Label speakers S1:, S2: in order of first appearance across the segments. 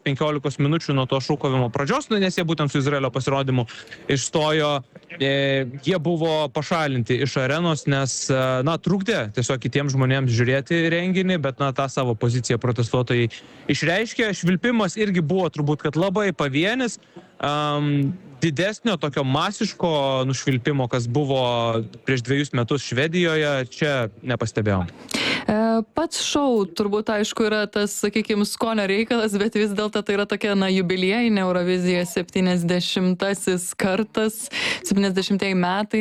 S1: 10-15 minučių nuo to šūkavimo pradžios, nes jie būtent su Izraelio pasirodymu išstojo, jie buvo pašalinti iš arenos, nes, trukdė tiesiog kitiems žmonėms žiūrėti renginį, bet, tą savo poziciją protestuotojai išreiškė. Švilpimas irgi buvo turbūt, kad labai pavienis, didesnio tokio masiško nušvilpimo, kas buvo prieš 2 metus Švedijoje, čia nepastebėjom.
S2: Pats šou turbūt, aišku, yra tas, sakykime, skonio reikalas, bet vis dėlto tai yra tokia, jubiliejinė Eurovizija 70-asis kartas, 70-ieji metai.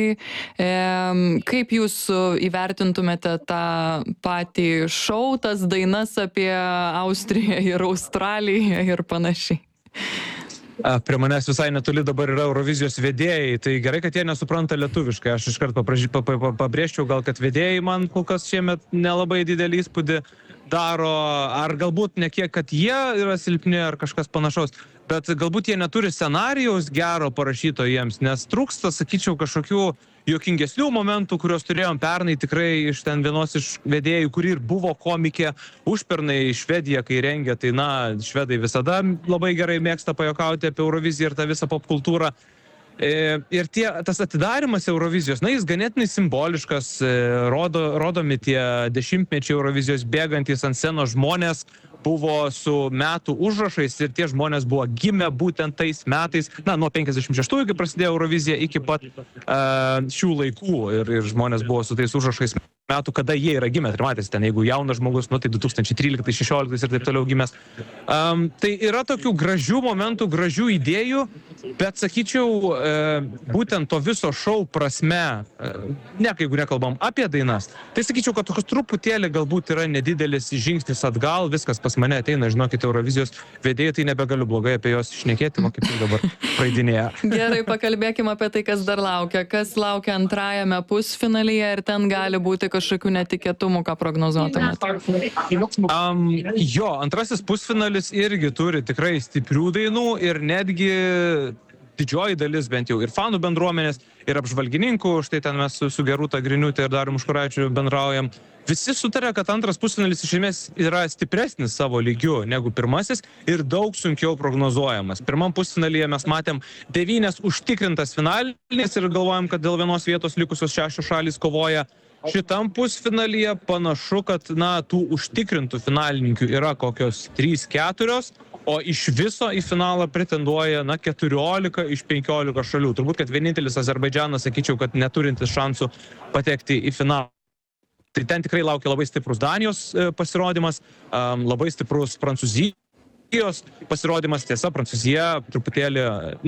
S2: Kaip jūs įvertintumėte tą patį šou, tas dainas apie Austriją ir Australiją ir panašiai?
S1: Prie manęs visai netoli dabar yra Eurovizijos vedėjai, tai gerai, kad jie nesupranta lietuviškai. Aš iškart pabrėžčiau gal, kad vedėjai man kol kas šiemet nelabai didelį įspūdį daro, ar galbūt ne kiek, kad jie yra silpni ar kažkas panašaus, bet galbūt jie neturi scenarijaus gero parašyto jiems, nes trūksta, sakyčiau, kažkokių juokingesnių momentų, kuriuos turėjom pernai tikrai iš ten vienos iš vedėjų, kuri ir buvo komikė užpernai Švediją, kai rengė, tai švedai visada labai gerai mėgsta pajuokauti apie Euroviziją ir tą visą popkultūrą. Ir tas atidarimas Eurovizijos, jis ganėtinai simboliškas, rodomi tie 10-mečiai Eurovizijos bėgantys ant scenos žmonės, buvo su metų užrašais ir tie žmonės buvo gimę būtent tais metais, nuo 56-ųjų, kai prasidėjo Eurovizija, iki pat šių laikų ir žmonės buvo su tais užrašais metų, kada jie yra gimę. Ir matėsi ten, jeigu jaunas žmogus, tai 2013, 2016 ir taip toliau gimęs. Tai yra tokių gražių momentų, gražių idėjų, bet sakyčiau, būtent to viso šou prasme, jeigu nekalbam apie dainas, tai sakyčiau, kad tokios truputėlį galbūt yra nedidelis žingsnis atgal, viskas pas mane ateina, žinokit, Eurovizijos vedėjai, tai nebegaliu blogai apie jos šnekėti, kaip tik dabar praeidinėja.
S2: Gerai, pakalbėkime apie tai, kas dar laukia. Kas laukia antrajame pusfinalyje ir ten gali būti kažkokių netikėtumų, ką prognozuotumėte?
S1: Antrasis pusfinalis irgi turi tikrai stiprių dainų ir netgi didžioji dalis bent jau ir fanų bendruomenės, ir apžvalgininkų, štai ten mes su Gerūta Griniūte ir Darium Užkuraičiu bendraujam, visi sutarė, kad antras pusfinalis iš esmės yra stipresnis savo lygiu negu pirmasis ir daug sunkiau prognozuojamas. Pirmam pusfinalyje mes matėm 9 užtikrintas finalinės ir galvojam, kad dėl vienos vietos likusios 6 šalys kovoja. Šitam pusfinalyje panašu, kad tų užtikrintų finalininkių yra kokios 3-4, o iš viso į finalą pretenduoja 14 iš 15 šalių. Turbūt, kad vienintelis Azerbaidžanas, sakyčiau, kad neturintis šansų patekti į finalą. Tai ten tikrai laukia labai stiprus Danijos pasirodymas, labai stiprus Prancūzijos pasirodymas. Tiesa, Prancūzija truputėlį,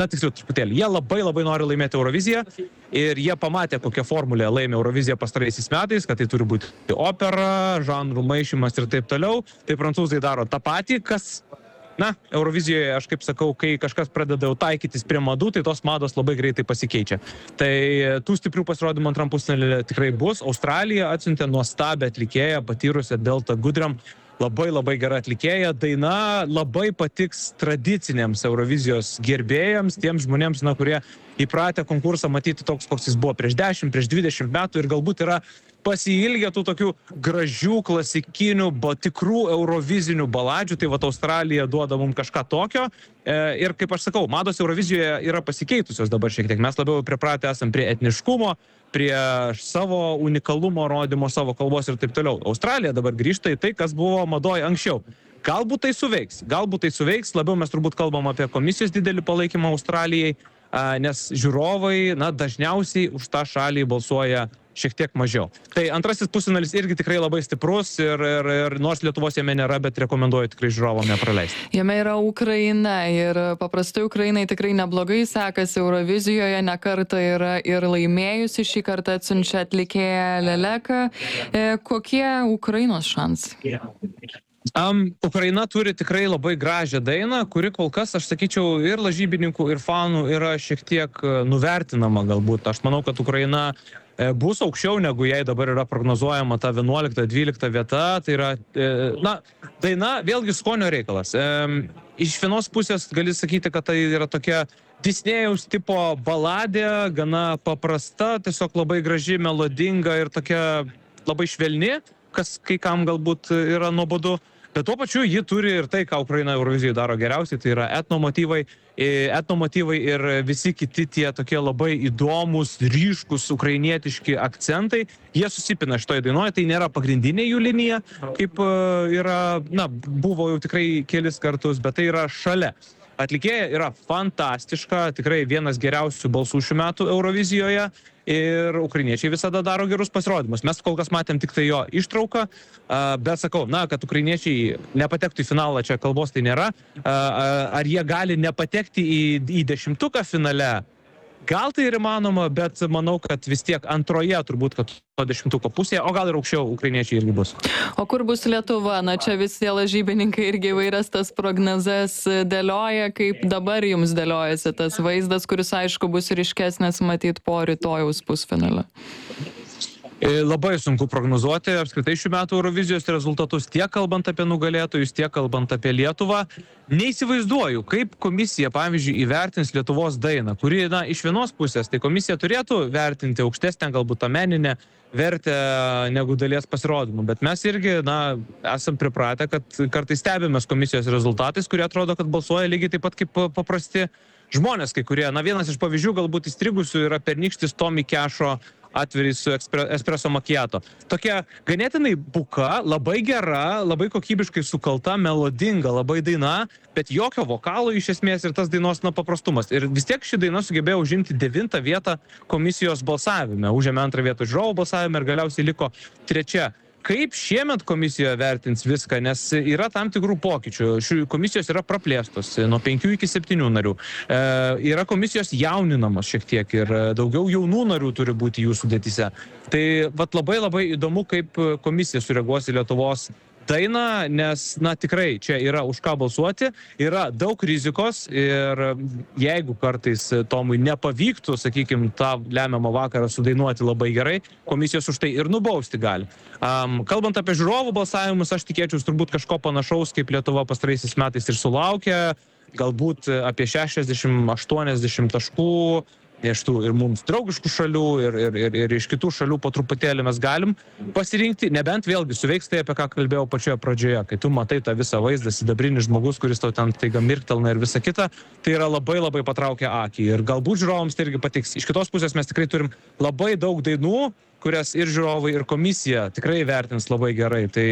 S1: jie labai nori laimėti Euroviziją ir jie pamatė, kokią formulę laimė Euroviziją pastaraisiais metais, kad tai turi būti opera, žanrų maišymas ir taip toliau. Tai prancūzai daro tą patį, kas Eurovizijoje, aš kaip sakau, kai kažkas pradeda jau taikytis prie madų, tai tos mados labai greitai pasikeičia. Tai tų stiprių pasirodymų antram pusfinalyje tikrai bus. Australija atsiuntė nuostabią atlikėją, patyrusią Delta Goodrem. Labai gera atlikėja. Daina labai patiks tradiciniams Eurovizijos gerbėjams, tiems žmonėms, kurie įpratę konkursą matyti toks, koks jis buvo prieš 10, prieš 20 metų ir galbūt yra pasiilgę tų tokių gražių, klasikinių, tikrų eurovizinių baladžių, tai Australija duoda mums kažką tokio. Ir kaip aš sakau, mados Eurovizijoje yra pasikeitusios dabar šiek tiek. Mes labiau pripratę esam prie etniškumo, prie savo unikalumo rodymo, savo kalbos ir taip toliau. Australija dabar grįžta į tai, kas buvo madoje anksčiau. Galbūt tai suveiks, labiau mes turbūt kalbam apie komisijos didelį palaikymą Australijai, nes žiūrovai, dažniausiai už tą šalį balsuoja šiek tiek mažiau. Tai antrasis pusfinalis irgi tikrai labai stiprus ir nors Lietuvos jame nėra, bet rekomenduoju tikrai žiūrovom nepraleisti.
S2: Jame yra Ukraina ir paprastai Ukrainai tikrai neblogai sekasi Eurovizijoje, ne kartą yra ir laimėjusi, šį kartą atsiunčia atlikėją Leleką. Kokie Ukrainos šansai?
S1: Ukraina turi tikrai labai gražią dainą, kuri kol kas, aš sakyčiau, ir lažybininkų, ir fanų yra šiek tiek nuvertinama galbūt. Aš manau, kad Ukraina bus aukščiau, negu jai dabar yra prognozuojama ta 11-12 vieta. Tai yra, daina vėlgi skonio reikalas. Iš vienos pusės gali sakyti, kad tai yra tokia Disnėjaus tipo baladė, gana paprasta, tiesiog labai graži, melodinga ir tokia labai švelni, kas kai kam galbūt yra nuobodu. Bet tuo pačiu ji turi ir tai, ką Ukraina Eurovizijoje daro geriausiai, tai yra etnomotyvai ir visi kiti tie tokie labai įdomus, ryškus ukrainietiški akcentai. Jie susipina šitoje dainuoje, tai nėra pagrindinė jų linija, kaip buvo jau tikrai kelis kartus, bet tai yra šalia. Atlikėja yra fantastiška, tikrai vienas geriausių balsų šių metų Eurovizijoje ir ukrainiečiai visada daro gerus pasirodymus. Mes kol kas matėm tik tai jo ištrauką, bet sakau, kad ukrainiečiai nepatektų į finalą, čia kalbos tai nėra. Ar jie gali nepatekti į 10-tuką finale? Gal tai ir įmanoma, bet manau, kad vis tiek antroje turbūt, kad to 10-tuko pusėje, o gal ir aukščiau ukrainiečiai irgi bus.
S2: O kur bus Lietuva? Čia visi lažybininkai irgi įvairias tas prognozes dėlioja, kaip dabar jums dėliojasi tas vaizdas, kuris aišku bus ryškesnis matyt po rytojaus pusfinalio.
S1: Labai sunku prognozuoti apskritai šių metų Eurovizijos rezultatus, tiek kalbant apie nugalėtojus, tiek kalbant apie Lietuvą. Neįsivaizduoju, kaip komisija, pavyzdžiui, įvertins Lietuvos dainą, kuri, iš vienos pusės, tai komisija turėtų vertinti aukštesnę, galbūt tą meninę vertę negu dalies pasirodymų. Bet mes irgi, esam pripratę, kad kartais stebimės komisijos rezultatais, kurie atrodo, kad balsuoja lygiai taip pat kaip paprasti žmonės, kai kurie. Vienas iš pavyzdžių galbūt įstrigusių yra pernykštis Tommy Cash'o atvejis su espresso macchiato. Tokia ganėtinai buka, labai gera, labai kokybiškai sukalta, melodinga, labai daina, bet jokio vokalo iš esmės ir tas dainos paprastumas. Ir vis tiek ši daina sugebėjo užimti 9 vietą komisijos balsavime, užėmė 2 vietą žiūrovų balsavime ir galiausiai liko 3. Kaip šiemet komisija vertins viską, nes yra tam tikrų pokyčių. Komisijos yra praplėstos nuo 5 iki 7 narių. Yra komisijos jauninamos šiek tiek ir daugiau jaunų narių turi būti jų sudėtyse. Tai labai labai įdomu, kaip komisija sureaguos į Lietuvos dainą, nes, tikrai čia yra už ką balsuoti, yra daug rizikos ir jeigu kartais Tomui nepavyktų, sakykime, tą lemiamą vakarą sudainuoti labai gerai, komisijos už tai ir nubausti gali. Kalbant apie žiūrovų balsavimus, aš tikėčiausi turbūt kažko panašaus, kaip Lietuva pastaraisiais metais ir sulaukė, galbūt apie 60-80 taškų, iš tų ir mums draugiškų šalių ir iš kitų šalių po truputėlį mes galim pasirinkti, nebent vėlgi suveiks tai, apie ką kalbėjau pačioje pradžioje, kai tu matai tą visą vaizdą, sidabrinis žmogus, kuris tau ten taiga mirktelna ir visa kita, tai yra labai labai patraukia akį ir galbūt žiūrovams tai irgi patiks. Iš kitos pusės mes tikrai turim labai daug dainų, kurias ir žiūrovai, ir komisija tikrai vertins labai gerai. Tai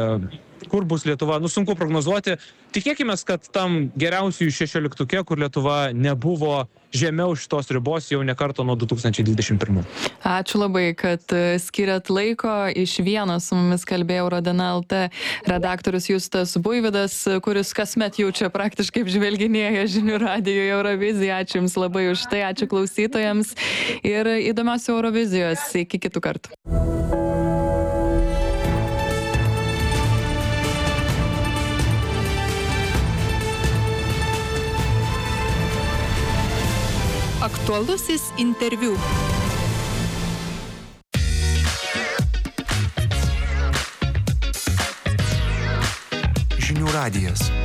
S1: kur bus Lietuva, sunku prognozuoti. Tikėkime, kad tam geriausiųjų 16-tuke, kur Lietuva nebuvo žemiau šitos ribos jau ne kartą nuo 2021.
S2: Ačiū labai, kad skiriat laiko. Iš Vienos su mumis kalbėjo Eurodena LT redaktorius Justas Buivydas, kuris kasmet jau čia praktiškai apžvelginėja žinių radijo Euroviziją. Ačiū Jums labai už tai, ačiū klausytojams ir įdomios Eurovizijos. Iki kitų kartų.
S3: Aktualusis interviu.
S4: Žinių radijas.